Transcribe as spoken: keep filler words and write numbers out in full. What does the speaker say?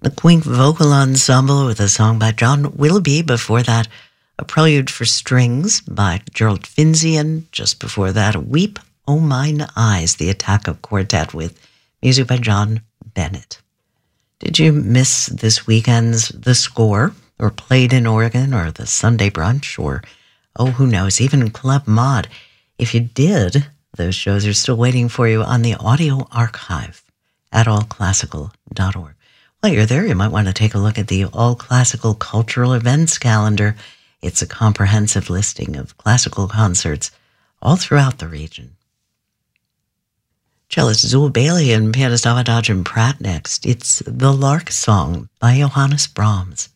The Quink Vocal Ensemble with a song by John Willoughby. Before that, a prelude for strings by Gerald Finzi. And just before that, Weep, O Mine Eyes, the Attack of Quartet with music by John Bennett. Did you miss this weekend's The Score, or Played in Oregon, or the Sunday Brunch, or, oh, who knows, even Club Mod? If you did, those shows are still waiting for you on the audio archive at all classical dot org. While you're there, you might want to take a look at the All Classical Cultural Events calendar. It's a comprehensive listing of classical concerts all throughout the region. Cellist Zool Bailey and pianist Amadadjan Pratt next. It's The Lark Song by Johannes Brahms.